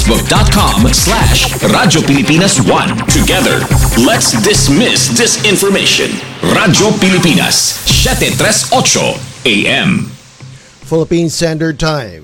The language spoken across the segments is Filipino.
Facebook.com/Radyo Pilipinas 1. Together, let's dismiss disinformation. Radyo Pilipinas, 738 AM. Philippine Standard Time,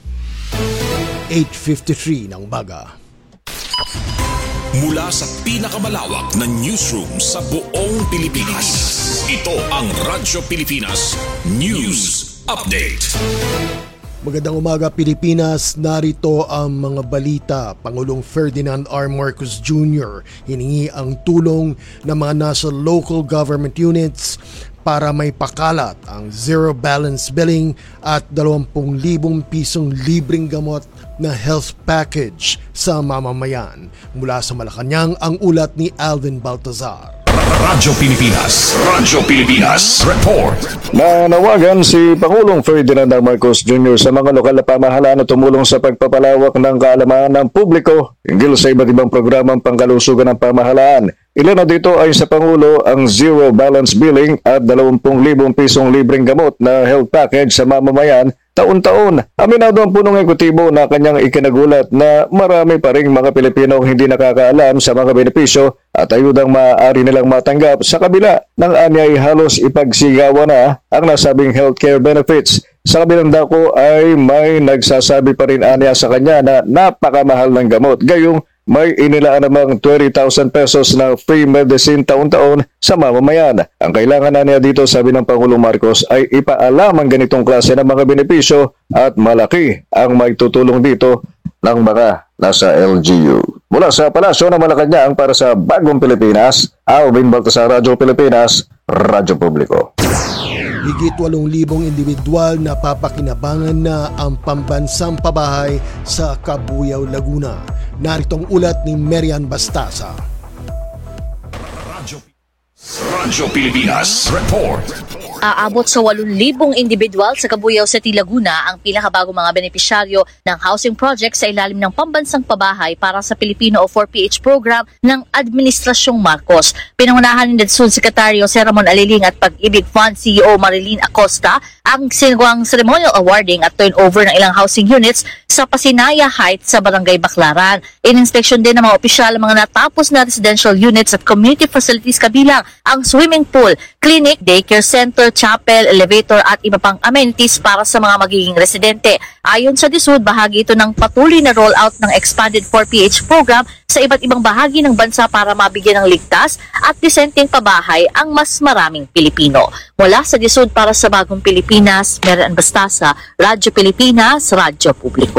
8:53 ng umaga. Mula sa pinakamalawak na newsroom sa buong Pilipinas, ito ang Radyo Pilipinas News Update. Magandang umaga Pilipinas, narito ang mga balita. Pangulong Ferdinand R. Marcos Jr. hiningi ang tulong ng mga nasa local government units para may pakalat ang zero balance billing at 20,000 pisong libreng gamot na health package sa mamamayan. Mula sa Malacanang, ang ulat ni Alvin Baltazar. Radyo Pilipinas Report. Nanawagan si Pangulong Ferdinand R. Marcos Jr. sa mga lokal na pamahalaan na tumulong sa pagpapalawak ng kaalaman ng publiko hinggil sa iba't ibang programang pangkalusugan ng pamahalaan. Ilan na dito ay sa Pangulo ang zero balance billing at 20,000 pisong libreng gamot na health package sa mamamayan taon-taon. Aminado ang punong ekutibo na kanyang ikinagulat na marami pa ring mga Pilipino hindi nakakaalam sa mga benepisyo at ayudang maaari nilang matanggap sa kabila ng anyay halos ipagsigawan na ang nasabing healthcare benefits. Sa kabilang dako ay may nagsasabi pa rin anya sa kanya na napakamahal ng gamot. Gayong may inilaan namang 20,000 pesos na free medicine taon-taon sa mamamayan. Ang kailangan na niya dito, sabi ng Pangulong Marcos, ay ipaalam ang ganitong klase ng mga benepisyo at malaki ang maitutulong dito ng mga nasa LGU. Mula sa Palasyo ng Malacanang para sa Bagong Pilipinas, Alvin Baltazar, Radyo Pilipinas, Radyo Publiko. Higit 8,000 individual na papakinabangan na ang pambansang pabahay sa Cabuyao, Laguna. Naritong ulat ni Marian Bastasa. Radyo Pilipinas Report. Aabot sa 8,000 individual sa Cabuyao City, Laguna ang pinakabagong mga benepisyaryo ng housing project sa ilalim ng Pambansang Pabahay para sa Pilipino o 4PH program ng Administrasyong Marcos. Pinangunahan ni DEDSUD Secretary Jose Ramon Aliling at Pag-ibig Fund CEO Marilyn Acosta ang sinagawang ceremonial awarding at turnover ng ilang housing units sa Pasinaya Heights sa Barangay Baclaran. In-inspection din ng mga opisyal ang mga natapos na residential units at community facilities kabilang ang swimming pool, clinic, daycare center, chapel, elevator at iba pang amenities para sa mga magiging residente. Ayon sa DEDSUD, bahagi ito ng patuloy na rollout ng expanded 4PH program sa iba't ibang bahagi ng bansa para mabigyan ng ligtas at disenteng pabahay ang mas maraming Pilipino. Mula sa DEDSUD para sa Bagong Pilipinas, Marian Bastasa, Radyo Pilipinas, Radyo Publiko.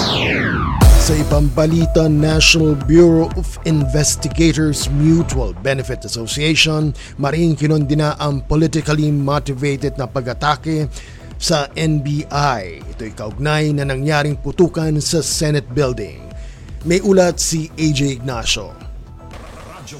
Sa ibang balita, National Bureau of Investigators Mutual Benefit Association maring kinondena ang politically motivated na pag-atake sa NBI. Ito'y kaugnay na nangyaring putukan sa Senate Building. May ulat si AJ Ignacio. Radyo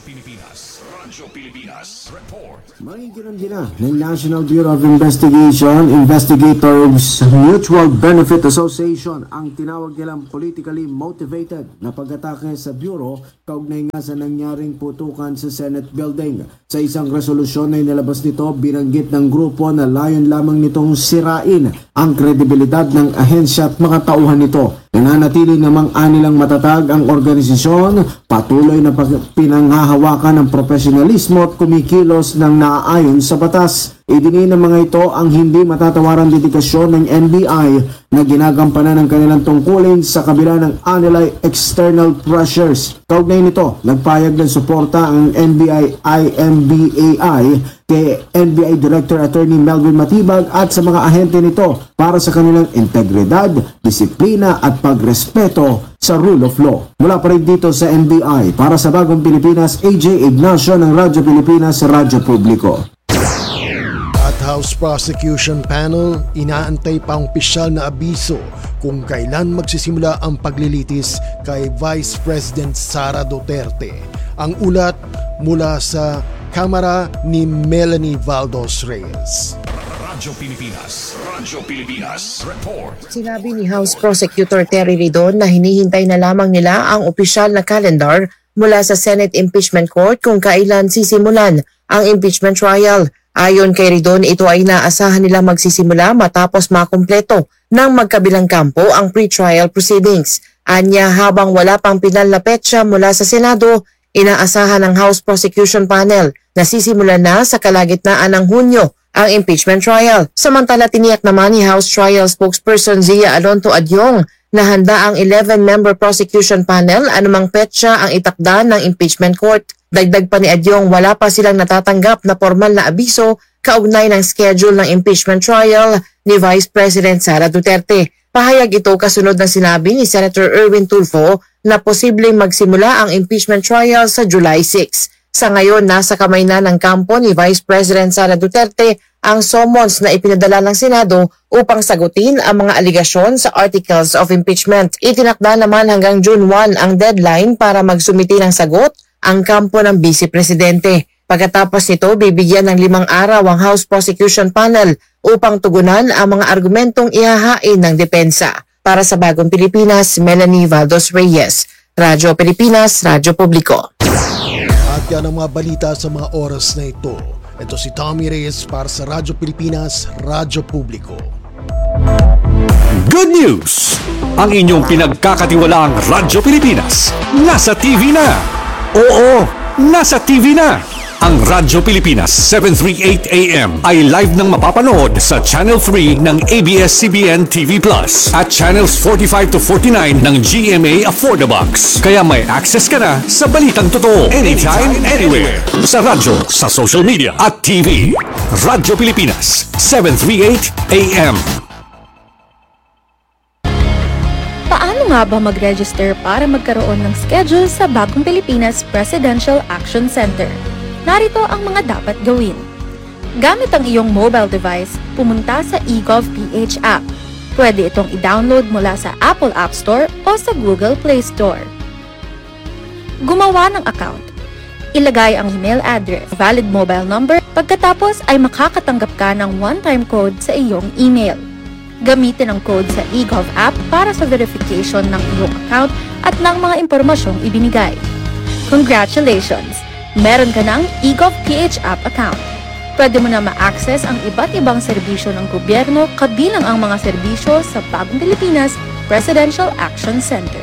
Pilipinas Report. Makikinig na ng National Bureau of Investigation, Investigators Mutual Benefit Association ang tinawag nilang politically motivated na pag-atake sa Bureau kaugnay nga sa nangyaring putukan sa Senate Building. Sa isang resolusyon ay nilabas nito, binanggit ng grupo na layon lamang nitong sirain ang kredibilidad ng ahensya at mga tauhan nito. Nananatili namang anilang matatag ang organisasyon, patuloy na pinanghahawakan ng profesionalismo at kumikilos ng naaayon sa batas. Idinin ng mga ito ang hindi matatawarang dedikasyon ng NBI na ginagampanan ng kanilang tungkulin sa kabila ng anilay external pressures. Kaugnay nito, nagpayag ng suporta ang NBI-IMBAI kay NBI Director Attorney Melvin Matibag at sa mga ahente nito para sa kanilang integridad, disiplina at pagrespeto sa rule of law. Mula pa rin dito sa NBI para sa Bagong Pilipinas, AJ Ignacio ng Radyo Pilipinas sa Radyo Publiko. House Prosecution Panel, inaantay pa ang opisyal na abiso kung kailan magsisimula ang paglilitis kay Vice President Sara Duterte. Ang ulat mula sa Kamara ni Melanie Valdos Reyes. Radyo Pilipinas Report. Sinabi ni House Prosecutor Terry Ridon na hinihintay na lamang nila ang opisyal na calendar mula sa Senate Impeachment Court kung kailan sisimulan ang impeachment trial. Ayon kay Ridon, ito ay inaasahan nila magsisimula matapos makumpleto ng magkabilang kampo ang pre-trial proceedings. Anya habang wala pang pinal na petsa mula sa Senado, inaasahan ng House Prosecution Panel na sisimulan na sa kalagitnaan ng Hunyo ang impeachment trial. Samantala tiniyak naman ni House Trial Spokesperson Zia Alonto Adyong na handa ang 11-member prosecution panel anumang petsa ang itakda ng impeachment court. Dagdag pa ni Adyong wala pa silang natatanggap na formal na abiso kaugnay ng schedule ng impeachment trial ni Vice President Sara Duterte. Pahayag ito kasunod ng sinabi ni Senator Erwin Tulfo na posibleng magsimula ang impeachment trial sa July 6. Sa ngayon, nasa kamay na ng kampo ni Vice President Sara Duterte ang summons na ipinadala ng Senado upang sagutin ang mga aligasyon sa Articles of Impeachment. Itinakda naman hanggang June 1 ang deadline para magsumiti ng sagot ang kampo ng Vice Presidente. Pagkatapos nito, bibigyan ng 5 araw ang House Prosecution Panel upang tugunan ang mga argumentong ihahain ng depensa. Para sa Bagong Pilipinas, Melanie Valdos Reyes, Radyo Pilipinas, Radyo Publiko. At yan ang mga balita sa mga oras na ito. Ito si Tommy Reyes para sa Radyo Pilipinas, Radyo Publiko. Good news! Ang inyong pinagkakatiwalaang Radyo Pilipinas nasa TV na. Oo, nasa TV na. Ang Radyo Pilipinas 738 AM ay live nang mapapanood sa Channel 3 ng ABS-CBN TV Plus at Channels 45 to 49 ng GMA Affordabox. Kaya may access ka na sa balitang totoo anytime, anywhere. Sa radyo, sa social media at TV. Radyo Pilipinas 738 AM. Paano nga ba mag-register para magkaroon ng schedule sa Bagong Pilipinas Presidential Action Center? Narito ang mga dapat gawin. Gamit ang iyong mobile device, pumunta sa eGov.ph app. Pwede itong i-download mula sa Apple App Store o sa Google Play Store. Gumawa ng account. Ilagay ang email address, valid mobile number, pagkatapos ay makakatanggap ka ng one-time code sa iyong email. Gamitin ang code sa eGov app para sa verification ng iyong account at ng mga impormasyong ibinigay. Congratulations! Meron ka ng eGov.ph app account. Pwede mo na ma-access ang iba't ibang serbisyo ng gobyerno kabilang ang mga serbisyo sa Bagong Pilipinas Presidential Action Center.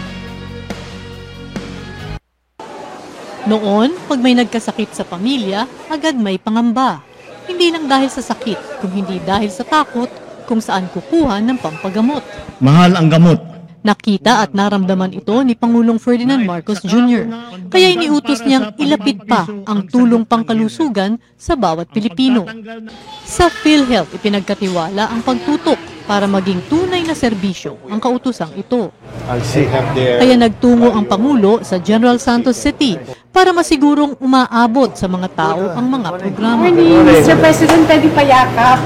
Noon, pag may nagkasakit sa pamilya, agad may pangamba. Hindi lang dahil sa sakit, kung hindi dahil sa takot kung saan kukuha ng pampagamot. Mahal ang gamot. Nakita at naramdaman ito ni Pangulong Ferdinand Marcos Jr. Kaya iniutos niyang ilapit pa ang tulong pangkalusugan sa bawat Pilipino. Sa PhilHealth, ipinagkatiwala ang pagtutok para maging tunay na serbisyo ang kautusang ito. Kaya nagtungo ang Pangulo sa General Santos City para masigurong umaabot sa mga tao ang mga programa. Mr. President, pwede payakap.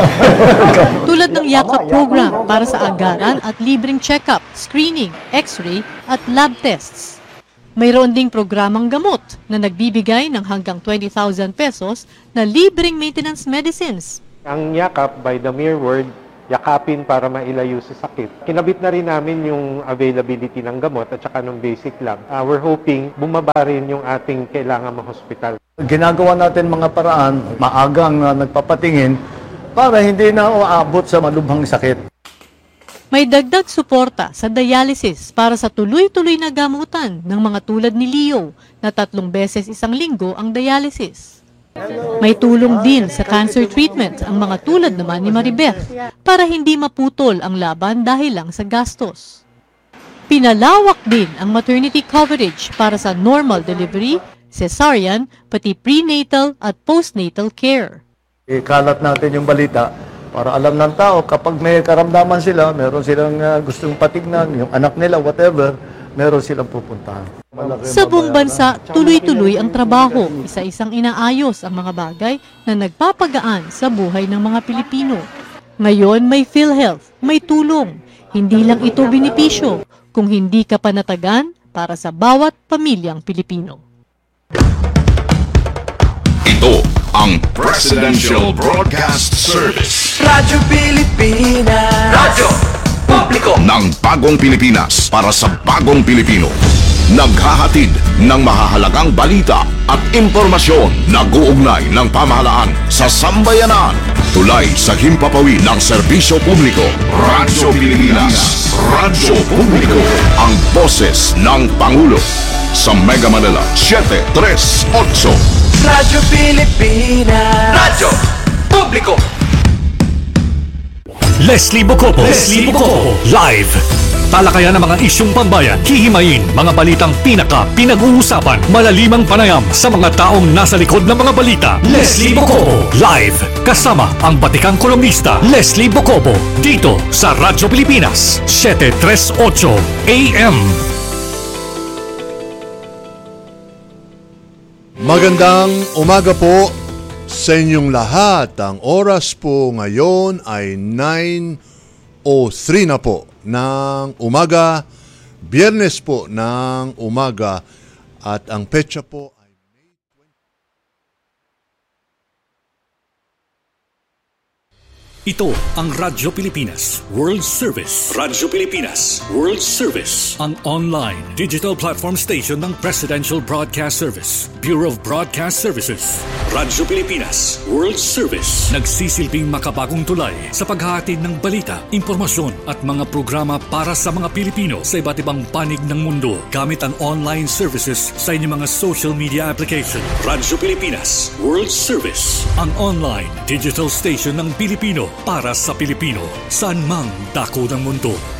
Tulad ng Yakap program para sa agaran at libreng check-up, screening, x-ray at lab tests. Mayroon ding programang gamot na nagbibigay ng hanggang 20,000 pesos na libreng maintenance medicines. Ang Yakap, by the mere word, yakapin para mailayo sa sakit. Kinabit na rin namin yung availability ng gamot at saka ng basic lab. We're hoping bumaba rin yung ating kailangan ma-hospital. Ginagawa natin mga paraan, maagang nagpapatingin para hindi na uabot sa malubhang sakit. May dagdag suporta sa dialysis para sa tuloy-tuloy na gamutan ng mga tulad ni Leo na 3 beses isang linggo ang dialysis. May tulong din sa cancer treatment ang mga tulad naman ni Maribeth para hindi maputol ang laban dahil lang sa gastos. Pinalawak din ang maternity coverage para sa normal delivery, cesarean, pati prenatal at postnatal care. Ikalat natin yung balita para alam ng tao kapag may karamdaman sila, meron silang gustong patignan, yung anak nila, whatever, meron silang pupuntahan. Sa buong bansa, tuloy-tuloy ang trabaho, isa-isang inaayos ang mga bagay na nagpapagaan sa buhay ng mga Pilipino. Ngayon may PhilHealth, may tulong. Hindi lang ito benepisyo, kung hindi ka panatagan para sa bawat pamilyang Pilipino. Ito ang Presidential Broadcast Service. Radyo Pilipinas. Radyo Publiko. Ng Bagong Pilipinas para sa Bagong Pilipino. naghahatid ng mahahalagang balita at impormasyon na guugnay ng pamahalaan sa sambayanan. Tulay sa himpapawid ng serbisyo publiko. Radyo Pilipinas. Radyo Publiko. Ang boses ng Pangulo. Sa Mega Manila, 738. Radyo Pilipinas. Radyo Publiko. Leslie Bocopo. Live. Talakayan ng mga isyong pambayan, hihimayin mga balitang pinag-uusapan, malalimang panayam sa mga taong nasa likod ng mga balita. Leslie Bocopo. Live. Kasama ang batikang kolumnista, Leslie Bocopo. Dito sa Radyo Pilipinas, 738 AM. Magandang umaga po sa inyong lahat. Ang oras po ngayon ay 9:03 na po ng umaga, Biyernes po ng umaga, at ang petsa po ay May 20. Ito ang Radyo Pilipinas World Service. Radyo Pilipinas World Service, ang online digital platform station ng Presidential Broadcast Service, Bureau of Broadcast Services. Radyo Pilipinas World Service, nagsisilbing makabagong tulay sa paghahatid ng balita, impormasyon at mga programa para sa mga Pilipino sa iba't ibang panig ng mundo gamit ang online services sa inyong mga social media application. Radyo Pilipinas World Service, ang online digital station ng Pilipino para sa Pilipino, saan mang dako ng mundo.